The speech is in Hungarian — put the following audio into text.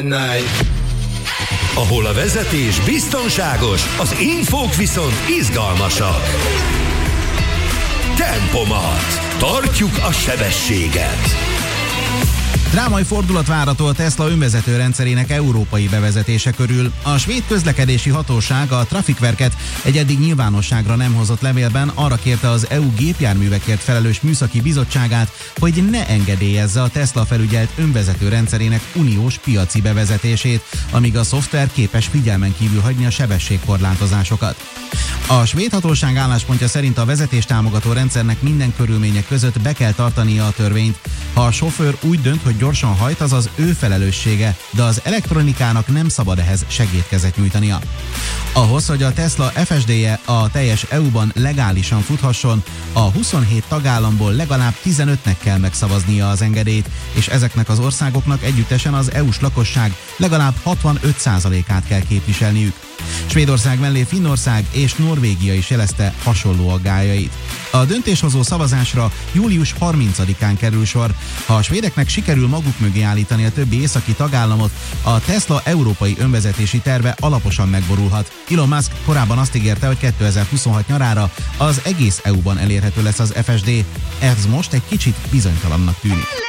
Ahol a vezetés biztonságos, az infók viszont izgalmasak. Tempomat. Tartjuk a sebességet. Drámai fordulat várható a Tesla önvezető rendszerének európai bevezetése körül. A svéd közlekedési hatóság a Trafikverket egy eddig nyilvánosságra nem hozott levélben arra kérte az EU gépjárművekért felelős műszaki bizottságát, hogy ne engedélyezze a Tesla felügyelt önvezető rendszerének uniós piaci bevezetését, amíg a szoftver képes figyelmen kívül hagyni a sebességkorlátozásokat. A svéd hatóság álláspontja szerint a vezetés támogató rendszernek minden körülmények között be kell tartania a törvényt. Ha a sofőr úgy dönt, hogy gyorsan hajt, az az ő felelőssége, de az elektronikának nem szabad ehhez segédkezet nyújtania. Ahhoz, hogy a Tesla FSD-je a teljes EU-ban legálisan futhasson, a 27 tagállamból legalább 15-nek kell megszavaznia az engedélyt, és ezeknek az országoknak együttesen az EU-s lakosság legalább 65%-át kell képviselniük. Svédország mellé Finnország és Norvégia is jelezte hasonló aggályait. A döntéshozó szavazásra július 30-án kerül sor. Ha a svédeknek sikerül maguk mögé állítani a többi északi tagállamot, a Tesla európai önvezetési terve alaposan megborulhat. Elon Musk korábban azt ígérte, hogy 2026 nyarára az egész EU-ban elérhető lesz az FSD. Ez most egy kicsit bizonytalannak tűnik.